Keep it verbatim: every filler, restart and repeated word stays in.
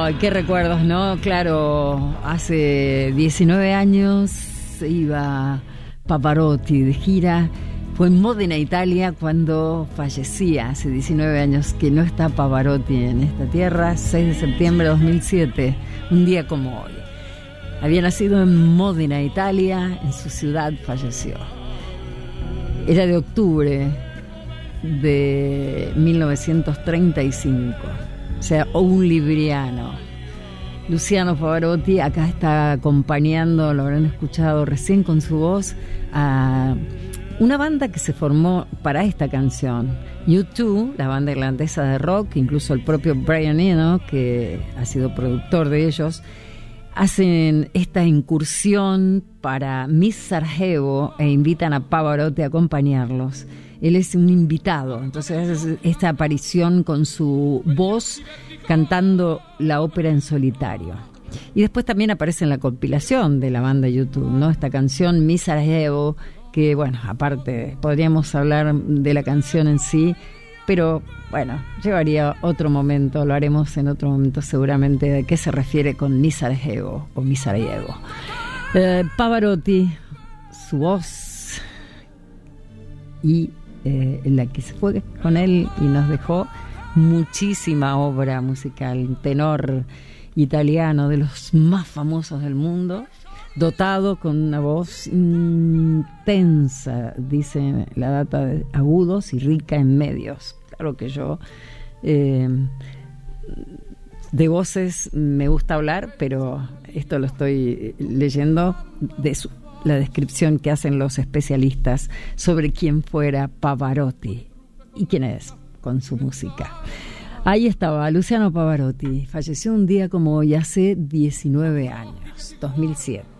Oh, qué recuerdos, ¿no? Claro, hace diecinueve años iba Pavarotti de gira. Fue en Módena, Italia, cuando fallecía, hace diecinueve años que no está Pavarotti en esta tierra, seis de septiembre de dos mil siete, un día como hoy. Había nacido en Módena, Italia, en su ciudad falleció. Era de octubre de mil novecientos treinta y cinco, o sea, un libriano. Luciano Pavarotti acá está acompañando, lo habrán escuchado recién con su voz, a una banda que se formó para esta canción, U dos, la banda irlandesa de rock. Incluso el propio Brian Eno, que ha sido productor de ellos, hacen esta incursión para Miss Sarajevo e invitan a Pavarotti a acompañarlos. Él es un invitado, entonces hace esta aparición con su voz cantando la ópera en solitario. Y después también aparece en la compilación de la banda U dos, ¿no? Esta canción Miss Sarajevo, que bueno, aparte podríamos hablar de la canción en sí, pero bueno, llevaría otro momento, lo haremos en otro momento seguramente, de qué se refiere con Miss Sarajevo o Miss Sarajevo. Eh, Pavarotti, su voz, y eh, la que se fue con él y nos dejó muchísima obra musical, tenor italiano de los más famosos del mundo, dotado con una voz intensa, dice la data, de agudos y rica en medios. Claro que yo eh, de voces me gusta hablar, pero esto lo estoy leyendo de su, la descripción que hacen los especialistas sobre quién fuera Pavarotti y quién es con su música. Ahí estaba Luciano Pavarotti, falleció un día como hoy hace diecinueve años, dos mil siete.